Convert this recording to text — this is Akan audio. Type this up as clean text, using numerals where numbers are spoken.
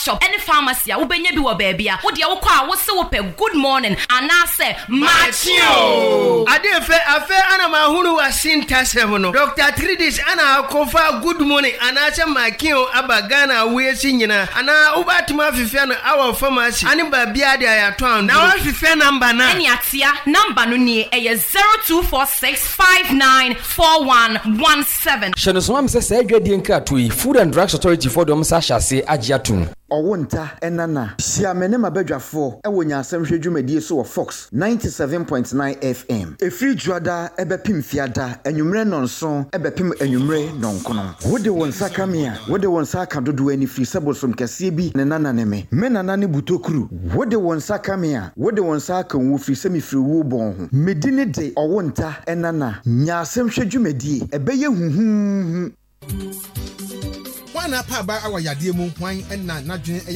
shop any pharmacy a wobenya bi wo baabi a wo de wo kwa wo se wo pe good morning anase machio ade afe ana ma hunu wa sintasem no Dr. Tridis ana akofa good morning anase makio abagana we sinyina ana ubatuma fefia no our pharmacy ani ba bia de ayato an na wa fefia number na eni atia number no ni 0246594117 Shenosoma se adwadie nkrato yi Food and Drugs Authority for dem sa hyase agiatum Owonta enana siamene mabadwafo ewonya asemhwe dwumadie so wo Fox 97.9 FM efri juada ebepim fiada enwumre nonso ebepim enwumre nonkono wode won sakamia wode won saka dodo ani fri sebosom kase bi ne nana ne me nana ne butokuru wode won sakamia wode won saka wo fri semifri wo bon ho medine de owonta enana nya asemhwe dwumadie ebeye huhu Wana pa ba awa yade mu hwan na nadwen